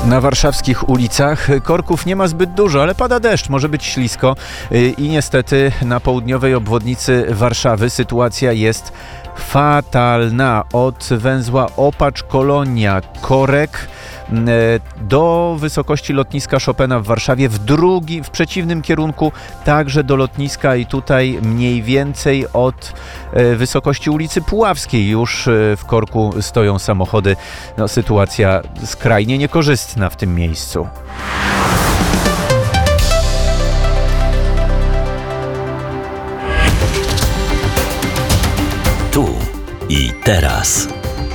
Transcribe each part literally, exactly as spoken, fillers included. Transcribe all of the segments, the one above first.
Na warszawskich ulicach korków nie ma zbyt dużo, ale pada deszcz, może być ślisko i niestety na południowej obwodnicy Warszawy sytuacja jest fatalna. Od węzła Opacz-Kolonia, korek do wysokości lotniska Chopina w Warszawie, w drugi, w przeciwnym kierunku także do lotniska i tutaj mniej więcej od wysokości ulicy Puławskiej już w korku stoją samochody. No, sytuacja skrajnie niekorzystna w tym miejscu. Tu i teraz.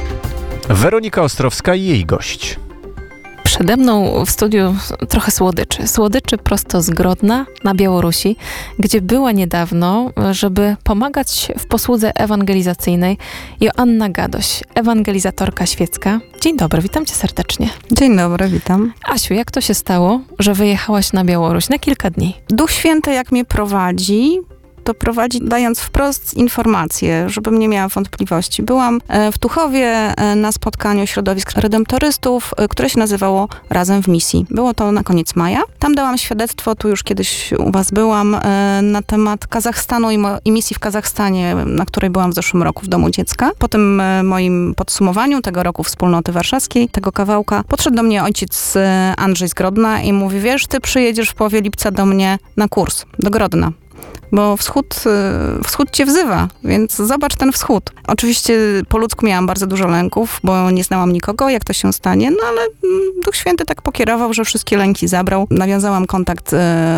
Weronika Ostrowska i jej gość. Przede mną w studiu trochę słodyczy. Słodyczy prosto z Grodna na Białorusi, gdzie była niedawno, żeby pomagać w posłudze ewangelizacyjnej Joanna Gadoś, ewangelizatorka świecka. Dzień dobry, witam cię serdecznie. Dzień dobry, witam. Asiu, jak to się stało, że wyjechałaś na Białoruś na kilka dni? Duch Święty jak mnie prowadzi, to prowadzi dając wprost informacje, żebym nie miała wątpliwości. Byłam w Tuchowie na spotkaniu środowisk redemptorystów, które się nazywało Razem w misji. Było to na koniec maja. Tam dałam świadectwo, tu już kiedyś u was byłam, na temat Kazachstanu i, mo- i misji w Kazachstanie, na której byłam w zeszłym roku w Domu Dziecka. Po tym moim podsumowaniu tego roku Wspólnoty Warszawskiej, tego kawałka, podszedł do mnie ojciec Andrzej z Grodna i mówi: wiesz, ty przyjedziesz w połowie lipca do mnie na kurs, do Grodna. Bo wschód, wschód cię wzywa, więc zobacz ten wschód. Oczywiście po ludzku miałam bardzo dużo lęków, bo nie znałam nikogo, jak to się stanie, no ale Duch Święty tak pokierował, że wszystkie lęki zabrał. Nawiązałam kontakt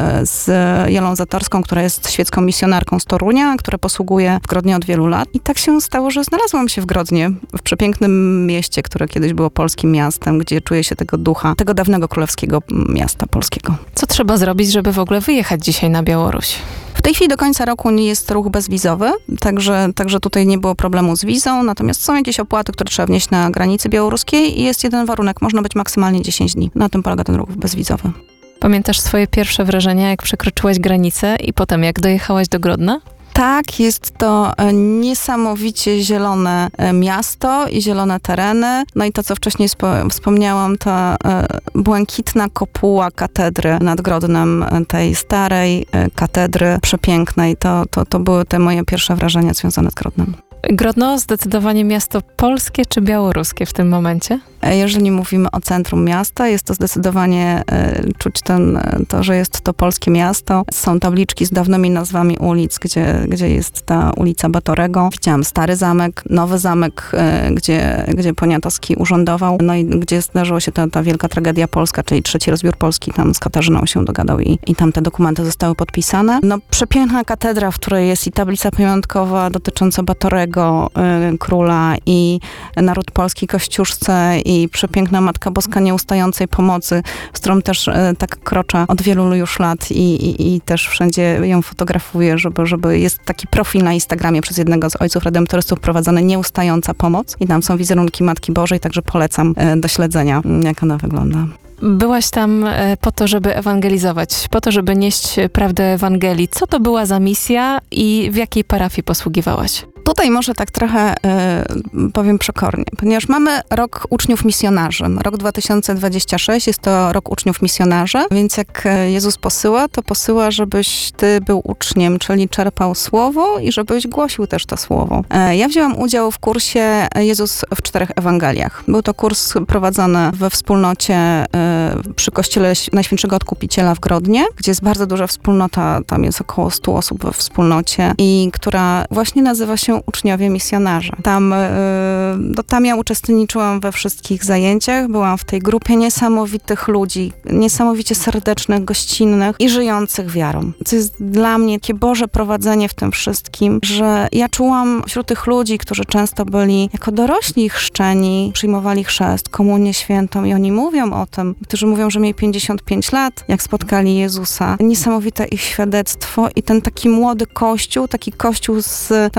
z Jolą Zatorską, która jest świecką misjonarką z Torunia, która posługuje w Grodnie od wielu lat. I tak się stało, że znalazłam się w Grodnie, w przepięknym mieście, które kiedyś było polskim miastem, gdzie czuję się tego ducha, tego dawnego królewskiego miasta polskiego. Co trzeba zrobić, żeby w ogóle wyjechać dzisiaj na Białoruś? W tej chwili do końca roku nie jest ruch bezwizowy, także, także tutaj nie było problemu z wizą, natomiast są jakieś opłaty, które trzeba wnieść na granicy białoruskiej i jest jeden warunek, można być maksymalnie dziesięć dni. Na tym polega ten ruch bezwizowy. Pamiętasz swoje pierwsze wrażenia, jak przekroczyłaś granicę i potem jak dojechałaś do Grodna? Tak, jest to niesamowicie zielone miasto i zielone tereny. No i to, co wcześniej spo- wspomniałam, ta błękitna kopuła katedry nad Grodnem, tej starej katedry przepięknej. To, to, to były te moje pierwsze wrażenia związane z Grodnem. Grodno zdecydowanie miasto polskie czy białoruskie w tym momencie? Jeżeli mówimy o centrum miasta, jest to zdecydowanie y, czuć ten, to, że jest to polskie miasto. Są tabliczki z dawnymi nazwami ulic, gdzie, gdzie jest ta ulica Batorego. Widziałam Stary Zamek, Nowy Zamek, y, gdzie, gdzie Poniatowski urządował, no i gdzie zdarzyła się ta, ta wielka tragedia polska, czyli trzeci rozbiór Polski, tam z Katarzyną się dogadał i, i tam te dokumenty zostały podpisane. No przepiękna katedra, w której jest i tablica pamiątkowa dotycząca Batorego, y, króla, i naród polski Kościuszce, i przepiękna Matka Boska Nieustającej Pomocy, z którą też e, tak kroczę od wielu już lat i, i, i też wszędzie ją fotografuję, żeby, żeby jest taki profil na Instagramie przez jednego z ojców redemptorystów prowadzony Nieustająca Pomoc i tam są wizerunki Matki Bożej, także polecam e, do śledzenia, jak ona wygląda. Byłaś tam po to, żeby ewangelizować, po to, żeby nieść prawdę Ewangelii. Co to była za misja i w jakiej parafii posługiwałaś? Tutaj może tak trochę y, powiem przekornie, ponieważ mamy rok uczniów misjonarzy. Rok dwa tysiące dwudziesty szósty jest to rok uczniów misjonarzy, więc jak Jezus posyła, to posyła, żebyś ty był uczniem, czyli czerpał słowo i żebyś głosił też to słowo. Y, ja wzięłam udział w kursie Jezus w czterech Ewangeliach. Był to kurs prowadzony we wspólnocie y, przy kościele Najświętszego Odkupiciela w Grodnie, gdzie jest bardzo duża wspólnota, tam jest około stu osób we wspólnocie i która właśnie nazywa się Uczniowie Misjonarze. Tam, yy, tam ja uczestniczyłam we wszystkich zajęciach, byłam w tej grupie niesamowitych ludzi, niesamowicie serdecznych, gościnnych i żyjących wiarą. Co jest dla mnie takie Boże prowadzenie w tym wszystkim, że ja czułam wśród tych ludzi, którzy często byli jako dorośli chrzczeni, przyjmowali chrzest, komunię świętą i oni mówią o tym, którzy mówią, że mieli pięćdziesiąt pięć lat, jak spotkali Jezusa. Niesamowite ich świadectwo i ten taki młody kościół, taki kościół, z, ta młoda wspólnota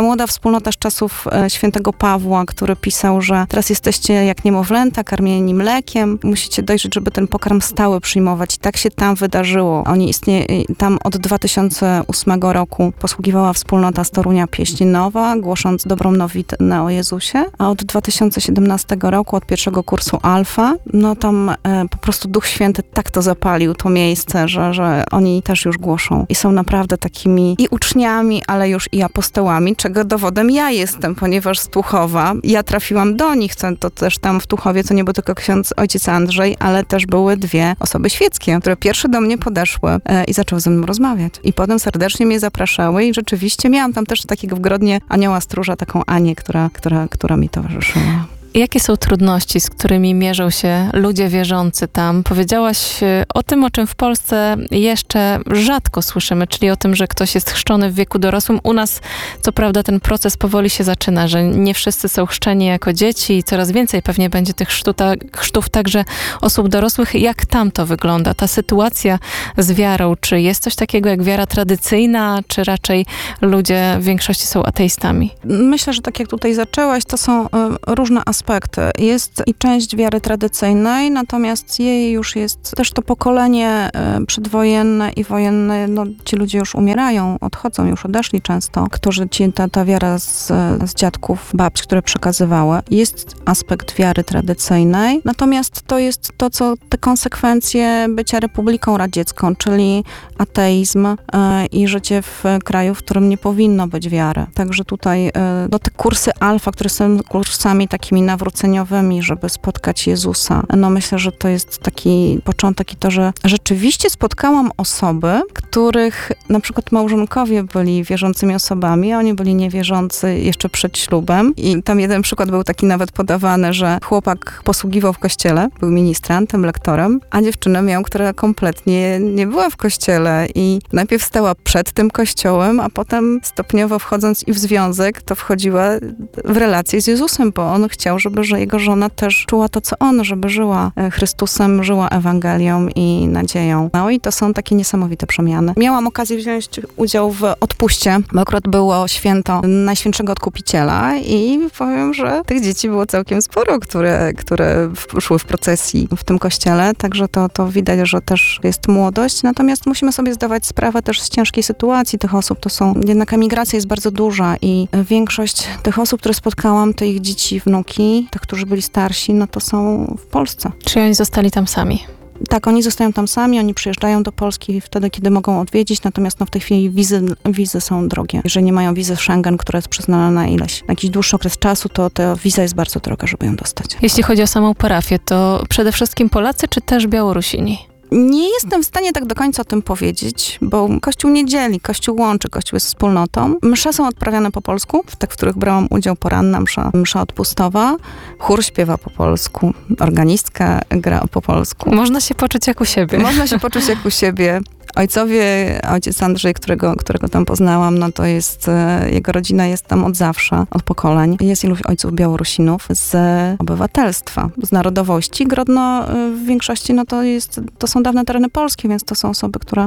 wspólnota z czasów e, świętego Pawła, który pisał, że teraz jesteście jak niemowlęta, karmieni mlekiem, musicie dojrzeć, żeby ten pokarm stały przyjmować. I tak się tam wydarzyło. Oni istnieje, tam od dwa tysiące ósmego roku posługiwała wspólnota z Torunia Pieśń Nowa, głosząc dobrą nowinę o Jezusie, a od dwa tysiące siedemnastego roku, od pierwszego kursu Alfa, no tam e, po prostu Duch Święty tak to zapalił, to miejsce, że, że oni też już głoszą. I są naprawdę takimi i uczniami, ale już i apostołami, czego dowodem ja jestem, ponieważ z Tuchowa ja trafiłam do nich, to też tam w Tuchowie, to nie był tylko ksiądz ojciec Andrzej, ale też były dwie osoby świeckie, które pierwsze do mnie podeszły e, i zaczęły ze mną rozmawiać. I potem serdecznie mnie zapraszały i rzeczywiście miałam tam też takiego w Grodnie anioła stróża, taką Anię, która, która, która mi towarzyszyła. Jakie są trudności, z którymi mierzą się ludzie wierzący tam? Powiedziałaś o tym, o czym w Polsce jeszcze rzadko słyszymy, czyli o tym, że ktoś jest chrzczony w wieku dorosłym. U nas, co prawda, ten proces powoli się zaczyna, że nie wszyscy są chrzczeni jako dzieci i coraz więcej pewnie będzie tych chrztuta, chrztów także osób dorosłych. Jak tam to wygląda? Ta sytuacja z wiarą, czy jest coś takiego jak wiara tradycyjna, czy raczej ludzie w większości są ateistami? Myślę, że tak jak tutaj zaczęłaś, to są y, różne aspekty. Jest i część wiary tradycyjnej, natomiast jej już jest też to pokolenie y, przedwojenne i wojenne, no ci ludzie już umierają, odchodzą, już odeszli często, którzy ci, ta, ta wiara z, z dziadków, babci, które przekazywały. Jest aspekt wiary tradycyjnej, natomiast to jest to, co te konsekwencje bycia Republiką Radziecką, czyli ateizm y, i życie w kraju, w którym nie powinno być wiary. Także tutaj y, no, te kursy alfa, które są kursami takimi nawróceniowymi, żeby spotkać Jezusa. No myślę, że to jest taki początek i to, że rzeczywiście spotkałam osoby, których na przykład małżonkowie byli wierzącymi osobami, a oni byli niewierzący jeszcze przed ślubem. I tam jeden przykład był taki nawet podawany, że chłopak posługiwał w kościele, był ministrantem, lektorem, a dziewczynę miał, która kompletnie nie była w kościele i najpierw stała przed tym kościołem, a potem stopniowo wchodząc i w związek, to wchodziła w relację z Jezusem, bo on chciał, żeby że jego żona też czuła to, co on, żeby żyła Chrystusem, żyła Ewangelią i nadzieją. No i to są takie niesamowite przemiany. Miałam okazję wziąć udział w odpuście, bo akurat było święto Najświętszego Odkupiciela i powiem, że tych dzieci było całkiem sporo, które, które szły w procesji w tym kościele, także to, to widać, że też jest młodość. Natomiast musimy sobie zdawać sprawę też z ciężkiej sytuacji tych osób. To są, jednak emigracja jest bardzo duża i większość tych osób, które spotkałam, to ich dzieci, wnuki, tych, którzy byli starsi, no to są w Polsce. Czy oni zostali tam sami? Tak, oni zostają tam sami, oni przyjeżdżają do Polski wtedy, kiedy mogą odwiedzić, natomiast no, w tej chwili wizy, wizy są drogie. Jeżeli nie mają wizy Schengen, która jest przyznana na ileś, na jakiś dłuższy okres czasu, to ta wiza jest bardzo droga, żeby ją dostać. Jeśli chodzi o samą parafię, to przede wszystkim Polacy, czy też Białorusini? Nie jestem w stanie tak do końca o tym powiedzieć, bo Kościół nie dzieli, Kościół łączy, Kościół jest wspólnotą. Msze są odprawiane po polsku, w tych, w których brałam udział, poranna msza, msza odpustowa. Chór śpiewa po polsku, organistka gra po polsku. Można się poczuć jak u siebie. Można się poczuć jak u siebie. Ojcowie, ojciec Andrzej, którego, którego tam poznałam, no to jest, jego rodzina jest tam od zawsze, od pokoleń. Jest iluś ojców Białorusinów z obywatelstwa, z narodowości. Grodno w większości, no to jest, to są dawne tereny polskie, więc to są osoby, które,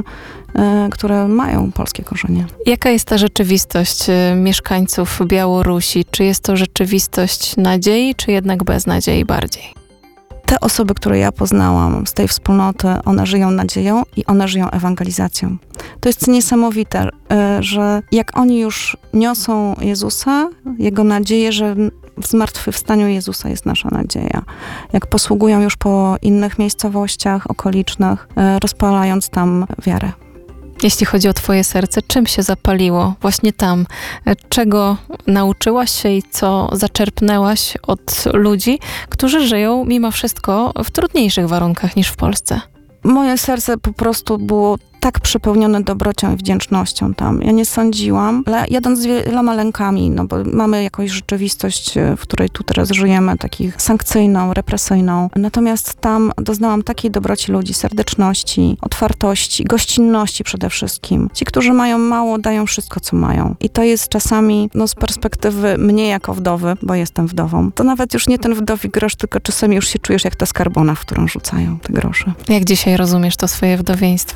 które mają polskie korzenie. Jaka jest ta rzeczywistość mieszkańców Białorusi? Czy jest to rzeczywistość nadziei, czy jednak beznadziei bardziej? Te osoby, które ja poznałam z tej wspólnoty, one żyją nadzieją i one żyją ewangelizacją. To jest niesamowite, że jak oni już niosą Jezusa, Jego nadzieję, że w zmartwychwstaniu Jezusa jest nasza nadzieja. Jak posługują już po innych miejscowościach okolicznych, rozpalając tam wiarę. Jeśli chodzi o twoje serce, czym się zapaliło właśnie tam? Czego nauczyłaś się i co zaczerpnęłaś od ludzi, którzy żyją mimo wszystko w trudniejszych warunkach niż w Polsce? Moje serce po prostu było tak przepełnione dobrocią i wdzięcznością tam. Ja nie sądziłam, ale jadąc z wieloma lękami, no bo mamy jakąś rzeczywistość, w której tu teraz żyjemy, takich sankcyjną, represyjną. Natomiast tam doznałam takiej dobroci ludzi, serdeczności, otwartości, gościnności przede wszystkim. Ci, którzy mają mało, dają wszystko, co mają. I to jest czasami, no z perspektywy mnie jako wdowy, bo jestem wdową, to nawet już nie ten wdowi grosz, tylko czasami już się czujesz jak ta skarbona, w którą rzucają te grosze. Jak dzisiaj rozumiesz to swoje wdowieństwo?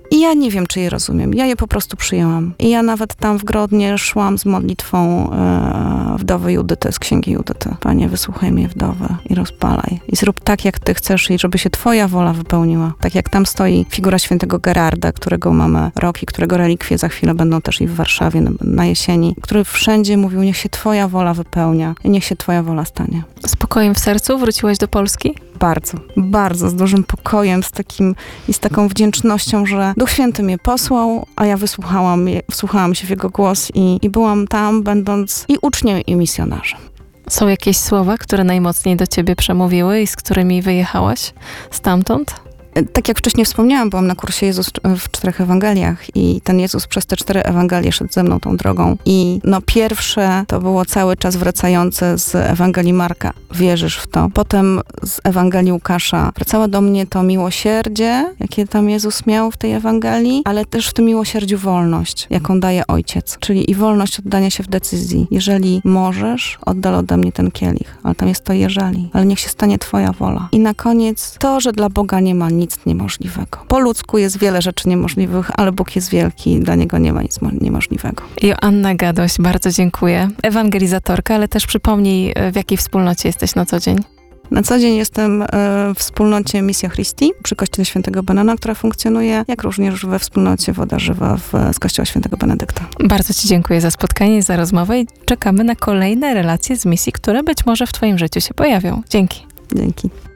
I ja nie wiem, czy je rozumiem. Ja je po prostu przyjęłam. I ja nawet tam w Grodnie szłam z modlitwą e, wdowy Judyty, z księgi Judyty. Panie, wysłuchaj mnie, wdowę, i rozpalaj. I zrób tak, jak ty chcesz, i żeby się twoja wola wypełniła. Tak jak tam stoi figura świętego Gerarda, którego mamy rok i którego relikwie za chwilę będą też i w Warszawie na, na jesieni, który wszędzie mówił, niech się twoja wola wypełnia i niech się twoja wola stanie. Spokojem w sercu wróciłaś do Polski? Bardzo, bardzo, z dużym pokojem, z takim i z taką wdzięcznością, że Duch Święty mnie posłał, a ja wysłuchałam, je- wsłuchałam się w Jego głos i, i byłam tam, będąc i uczniem, i misjonarzem. Są jakieś słowa, które najmocniej do ciebie przemówiły i z którymi wyjechałaś stamtąd? Tak jak wcześniej wspomniałam, byłam na kursie Jezus w czterech Ewangeliach i ten Jezus przez te cztery Ewangelie szedł ze mną tą drogą. I no pierwsze to było cały czas wracające z Ewangelii Marka. Wierzysz w to? Potem z Ewangelii Łukasza wracało do mnie to miłosierdzie, jakie tam Jezus miał w tej Ewangelii, ale też w tym miłosierdziu wolność, jaką daje Ojciec. Czyli i wolność oddania się w decyzji. Jeżeli możesz, oddal ode mnie ten kielich. Ale tam jest to jeżeli. Ale niech się stanie twoja wola. I na koniec to, że dla Boga nie ma nic niemożliwego. Po ludzku jest wiele rzeczy niemożliwych, ale Bóg jest wielki i dla Niego nie ma nic mo- niemożliwego. Joanna Gadoś, bardzo dziękuję. Ewangelizatorka, ale też przypomnij, w jakiej wspólnocie jesteś na co dzień. Na co dzień jestem e, w wspólnocie Misja Christi przy Kościele Świętego Benona, która funkcjonuje, jak również we wspólnocie Woda Żywa w, z Kościoła Świętego Benedykta. Bardzo ci dziękuję za spotkanie i za rozmowę i czekamy na kolejne relacje z misji, które być może w twoim życiu się pojawią. Dzięki. Dzięki.